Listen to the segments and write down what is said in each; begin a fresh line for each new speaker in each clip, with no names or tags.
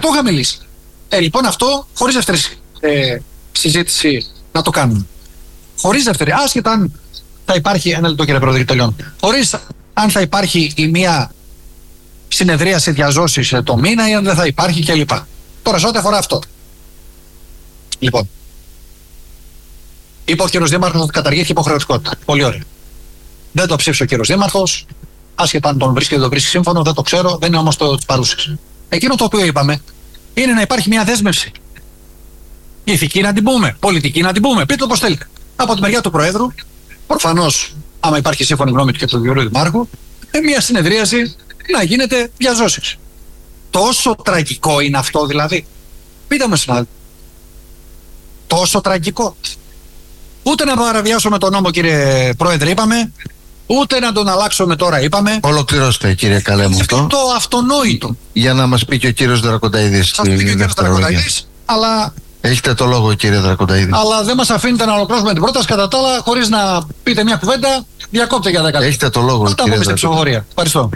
το είχαμε λύσει. Λοιπόν, αυτό χωρίς δεύτερη συζήτηση να το κάνουμε. Χωρίς δεύτερη, άσχετα αν θα υπάρχει. Ένα λεπτό, κύριε Πρόεδρε, τελειώνω. Χωρίς αν θα υπάρχει η μία συνεδρίαση διαζώσης το μήνα ή αν δεν θα υπάρχει κλπ. Τώρα, σε ό,τι αφορά αυτό. Λοιπόν, είπε ο κύριος Δήμαρχος ότι καταργήθηκε υποχρεωτικότητα. Πολύ ωραία. Δεν το ψήφισε ο κύριος Δήμαρχος, άσχετα αν τον βρίσκει ή δεν τον βρίσκει σύμφωνο, δεν το ξέρω, δεν είναι όμως το παρούσης. Εκείνο το οποίο είπαμε είναι να υπάρχει μια δέσμευση. Ηθική να την πούμε, πολιτική να την πούμε, πείτε το πώς θέλετε. Από τη μεριά του Προέδρου, προφανώς, άμα υπάρχει σύμφωνη γνώμη του και του κύριου Δημάρχου, μια συνεδρίαση να γίνεται διαζώσεις. Τόσο τραγικό είναι αυτό δηλαδή? Πείτε μου, συνάδελφοι. Τόσο τραγικό? Ούτε να παραβιάσουμε τον νόμο, κύριε Πρόεδρε, είπαμε, ούτε να τον αλλάξουμε τώρα, είπαμε.
Ολοκληρώστε, κύριε Καλέμου, αυτό.
Το αυτονόητο.
Για να μας πει και ο κύριος Δρακονταίδης.
Σας πει και ο κύριος Δρακονταίδης, αλλά.
Έχετε το λόγο, κύριε Δρακονταίδη.
Αλλά δεν μας αφήνετε να ολοκληρώσουμε την πρόταση. Κατά τα άλλα, χωρίς να πείτε μια κουβέντα, διακόπτε για 10 λεπτά.
Έχετε το λόγο,
αυτά
κύριε
στην ψηφοφορία. Ευχαριστώ.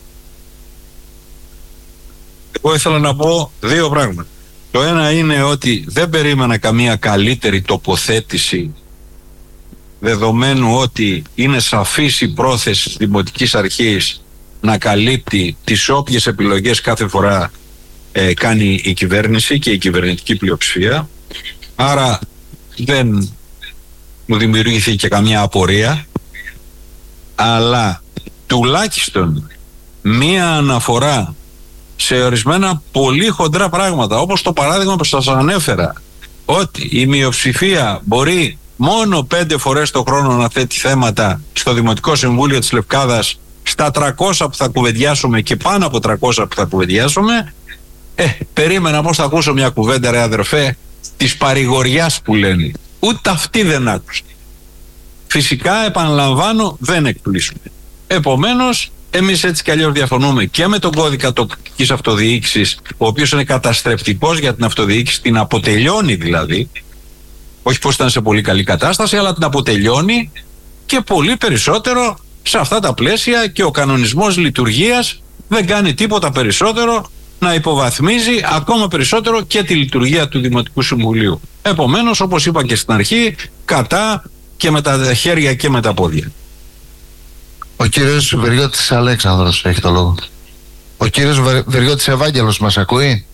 Εγώ ήθελα να πω δύο πράγματα. Το ένα είναι ότι δεν περίμενα καμία καλύτερη τοποθέτηση, δεδομένου ότι είναι σαφής η πρόθεση της Δημοτικής Αρχής να καλύπτει τις όποιες επιλογές κάθε φορά κάνει η κυβέρνηση και η κυβερνητική πλειοψηφία. Άρα δεν μου δημιουργήθηκε καμιά απορία, αλλά τουλάχιστον μία αναφορά σε ορισμένα πολύ χοντρά πράγματα, όπως το παράδειγμα που σας ανέφερα, ότι η μειοψηφία μπορεί μόνο 5 φορές το χρόνο να θέτει θέματα στο Δημοτικό Συμβούλιο της Λευκάδας, στα 300 που θα κουβεντιάσουμε και πάνω από 300 που θα κουβεντιάσουμε. Περίμενα πώς θα ακούσω μια κουβέντα, ρε αδερφέ, της παρηγοριάς που λένε. Ούτε αυτή δεν άκουσα. Φυσικά, επαναλαμβάνω, δεν εκπλήσουμε. Επομένως, εμείς έτσι κι αλλιώς διαφωνούμε και με τον κώδικα τοπικής αυτοδιοίκησης, ο οποίος είναι καταστρεπτικός για την αυτοδιοίκηση, την αποτελειώνει δηλαδή. Όχι πως ήταν σε πολύ καλή κατάσταση, αλλά την αποτελειώνει, και πολύ περισσότερο σε αυτά τα πλαίσια, και ο κανονισμός λειτουργίας δεν κάνει τίποτα περισσότερο να υποβαθμίζει ακόμα περισσότερο και τη λειτουργία του Δημοτικού Συμβουλίου. Επομένως, όπως είπα και στην αρχή, κατά και με τα χέρια και με τα πόδια.
Ο κύριος Βεριώτης Αλέξανδρος έχει το λόγο. Ο κύριος Βεριώτης Ευάγγελος μας ακούει?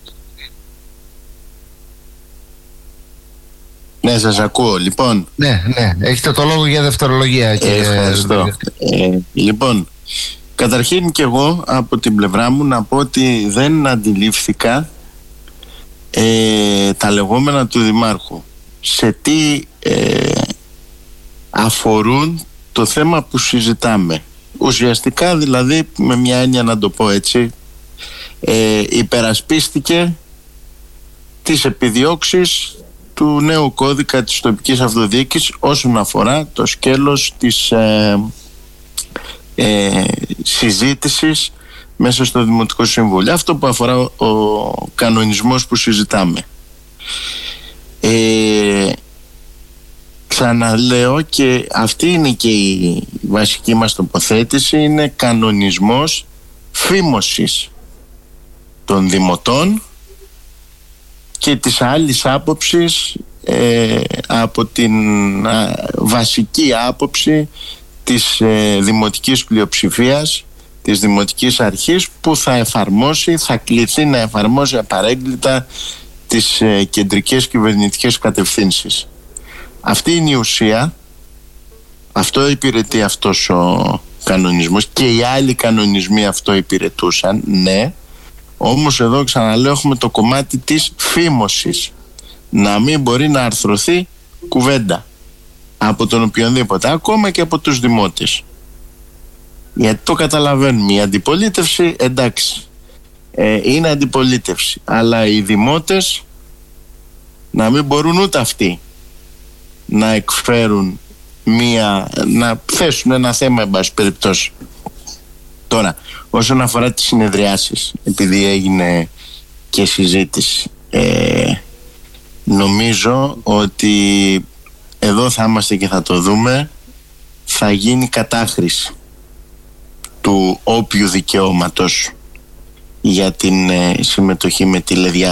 Ναι, σας ακούω. Λοιπόν.
Ναι, έχετε το λόγο για δευτερολογία, κύριε.
Ευχαριστώ. Λοιπόν, καταρχήν και εγώ από την πλευρά μου να πω ότι δεν αντιλήφθηκα τα λεγόμενα του Δημάρχου. Σε τι αφορούν το θέμα που συζητάμε. Ουσιαστικά δηλαδή, με μια έννοια να το πω έτσι, υπερασπίστηκε τις επιδιώξεις του νέου κώδικα της τοπικής αυτοδιοίκησης όσον αφορά το σκέλος της συζήτησης μέσα στο Δημοτικό Συμβούλιο. Αυτό που αφορά ο κανονισμός που συζητάμε. Ξαναλέω, και αυτή είναι και η βασική μας τοποθέτηση, είναι κανονισμός φήμωσης των δημοτών και της άλλης άποψης από την βασική άποψη της δημοτικής πλειοψηφίας, της Δημοτικής Αρχής, που θα κληθεί να εφαρμόσει απαρέγκλητα τις κεντρικές κυβερνητικές κατευθύνσεις. Αυτή είναι η ουσία. Αυτό υπηρετεί αυτός ο κανονισμός, και οι άλλοι κανονισμοί αυτό υπηρετούσαν, ναι. Όμως εδώ, ξαναλέω, έχουμε το κομμάτι της φήμωσης. Να μην μπορεί να αρθρωθεί κουβέντα από τον οποιονδήποτε, ακόμα και από τους δημότες. Γιατί το καταλαβαίνουμε, η αντιπολίτευση, εντάξει, είναι αντιπολίτευση, αλλά οι δημότες να μην μπορούν ούτε αυτοί να εκφέρουν να θέσουν ένα θέμα, εν πάση περιπτώσει. Τώρα, όσον αφορά τις συνεδριάσεις, επειδή έγινε και συζήτηση, νομίζω ότι εδώ θα είμαστε και θα το δούμε, θα γίνει κατάχρηση του όποιου δικαιώματος για την συμμετοχή με τηλεδιάσταση.